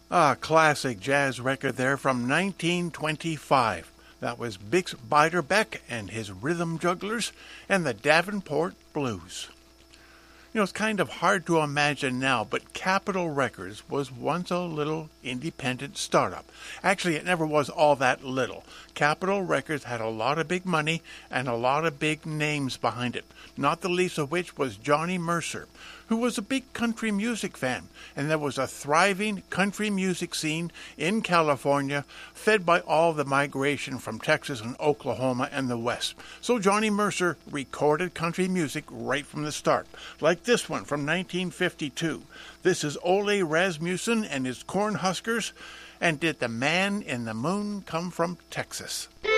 A classic jazz record there from 1925. That was Bix Beiderbecke and his Rhythm Jugglers and the Davenport Blues. It's kind of hard to imagine now, but Capitol Records was once a little independent startup. Actually, it never was all that little. Capitol Records had a lot of big money and a lot of big names behind it, not the least of which was Johnny Mercer, who was a big country music fan, and there was a thriving country music scene in California, fed by all the migration from Texas and Oklahoma and the West. So Johnny Mercer recorded country music right from the start, like this one from 1952. This is Ole Rasmussen and his Cornhuskers, and Did the Man in the Moon Come from Texas?